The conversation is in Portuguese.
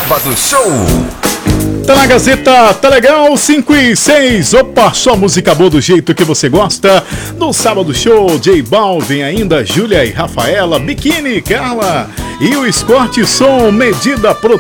Sábado Show. Tá na Gazeta, tá legal, 5 e 6. Opa, só música boa do jeito que você gosta. No Sábado Show, J Balvin, ainda Júlia e Rafaela, Biquíni, Carla e o Escorte Som, Medida